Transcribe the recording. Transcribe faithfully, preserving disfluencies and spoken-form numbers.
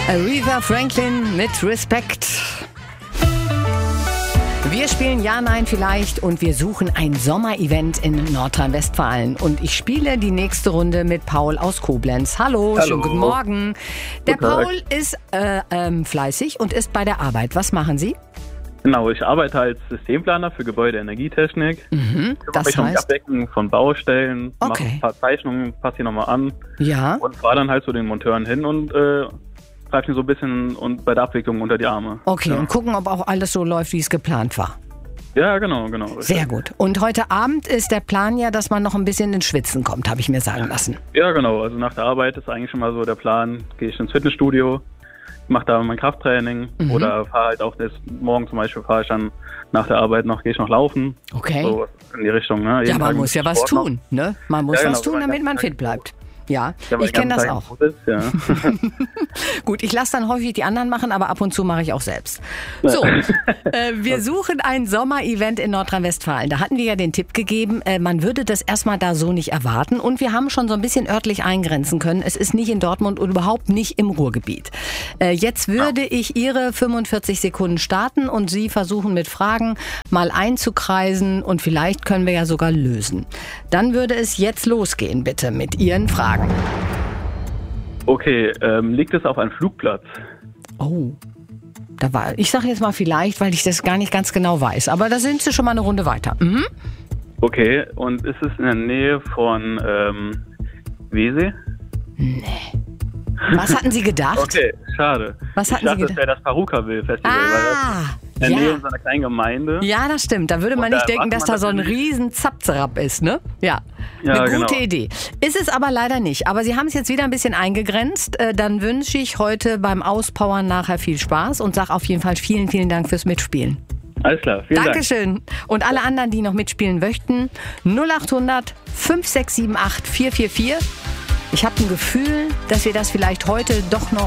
Aretha Franklin mit Respekt. Wir spielen Ja, Nein, Vielleicht und wir suchen ein Sommerevent in Nordrhein-Westfalen. Und ich spiele die nächste Runde mit Paul aus Koblenz. Hallo, Hallo. schönen guten Morgen. Der Guten Tag. Paul ist äh, ähm, fleißig und ist bei der Arbeit. Was machen Sie? Genau, ich arbeite als Systemplaner für Gebäudeenergietechnik. Mhm, Ich das mich um die heißt, Abdeckung von Baustellen, mache Okay. ein paar Zeichnungen, passe die nochmal an ja, und fahre dann halt zu den Monteuren hin und äh, greife ihn so ein bisschen und bei der Abwicklung unter die Arme. okay. Ja, Und gucken, ob auch alles so läuft, wie es geplant war. ja genau, genau. Sehr gut. Und heute Abend ist der Plan ja, dass man noch ein bisschen ins Schwitzen kommt, habe ich mir sagen lassen. Ja, genau. Also nach der Arbeit ist eigentlich schon mal so der Plan, gehe ich ins Fitnessstudio, mache da mein Krafttraining Mhm. oder fahre halt auch das, morgen zum Beispiel fahre ich dann nach der Arbeit noch, gehe ich noch laufen. Okay. So in die Richtung. Ne? Ja, Jeden man Tag muss ja was Sport noch. tun, ne? Man muss Ja, genau, was tun, wenn man damit den man ganzen fit bleibt. Ja, Ja, weil ich den kenne das ganzen auch. Tag im Bus ist, ja. Gut, ich lasse dann häufig die anderen machen, aber ab und zu mache ich auch selbst. So, äh, wir suchen ein Sommerevent in Nordrhein-Westfalen. Da hatten wir ja den Tipp gegeben, äh, man würde das erstmal da so nicht erwarten. Und wir haben schon so ein bisschen örtlich eingrenzen können. Es ist nicht in Dortmund und überhaupt nicht im Ruhrgebiet. Äh, jetzt würde ich Ihre fünfundvierzig Sekunden starten und Sie versuchen mit Fragen mal einzukreisen und vielleicht können wir ja sogar lösen. Dann würde es jetzt losgehen, bitte, mit Ihren Fragen. Okay, ähm, liegt es auf einem Flugplatz? Oh, da war, ich sage jetzt mal vielleicht, weil ich das gar nicht ganz genau weiß. Aber da sind Sie schon mal eine Runde weiter. Mhm. Okay, und ist es in der Nähe von ähm, Wesel? Was hatten Sie gedacht? Okay, schade. Was hatten ich dachte, Sie das gedacht? wäre das Parukaville-Festival, weil das Ah, in der Nähe ja. in so einer kleinen Gemeinde. Ja, das stimmt. Da würde man Und nicht da denken, dass erwartet da so man ein natürlich- riesen Zapzerab ist, ne? Ja, Ja, eine gute genau. Idee. Ist es aber leider nicht. Aber Sie haben es jetzt wieder ein bisschen eingegrenzt. Äh, Dann wünsche ich heute beim Auspowern nachher viel Spaß und sage auf jeden Fall vielen, vielen Dank fürs Mitspielen. Alles klar, vielen Dank. Dankeschön. Und alle anderen, die noch mitspielen möchten, null acht hundert fünf sechs sieben acht vier vier vier. Ich habe ein Gefühl, dass wir das vielleicht heute doch noch